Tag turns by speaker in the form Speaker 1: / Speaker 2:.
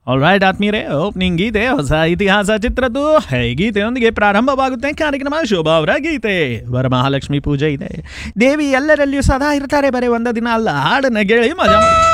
Speaker 1: All right ಆತ್ಮೀಯರೇ, opening ಗೀತೆ ಹೊಸ ಇತಿಹಾಸ ಚಿತ್ರದ್ದು ಗೀತೆಯೊಂದಿಗೆ ಪ್ರಾರಂಭವಾಗುತ್ತೆ ಕಾರ್ಯಕ್ರಮ. ಶೋಭಾ ಅವರ ಗೀತೆ. ವರಮಹಾಲಕ್ಷ್ಮಿ ಪೂಜೆ ಇದೆ. ದೇವಿ ಎಲ್ಲರಲ್ಲಿಯೂ ಸದಾ ಇರ್ತಾರೆ, ಬರೀ ಒಂದು ದಿನ ಅಲ್ಲ. ಹಾಡನ್ನ ಕೇಳಿ ಮಜಾ ಮಾಡಿ.